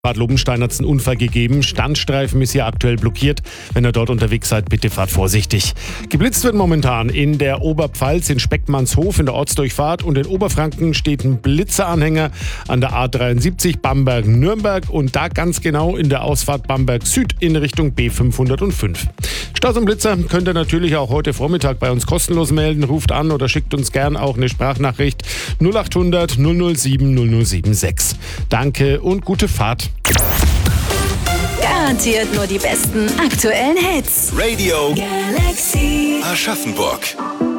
Bad Lobenstein hat es einen Unfall gegeben. Standstreifen ist hier aktuell blockiert. Wenn ihr dort unterwegs seid, bitte fahrt vorsichtig. Geblitzt wird momentan in der Oberpfalz, in Speckmannshof, in der Ortsdurchfahrt, und in Oberfranken steht ein Blitzeranhänger an der A73 Bamberg-Nürnberg und da ganz genau in der Ausfahrt Bamberg Süd in Richtung B505. Staus und Blitzer könnt ihr natürlich auch heute Vormittag bei uns kostenlos melden. Ruft an oder schickt uns gern auch eine Sprachnachricht 0800 007 076. Danke und gute Fahrt. Garantiert nur die besten aktuellen Hits. Radio Galaxy Aschaffenburg.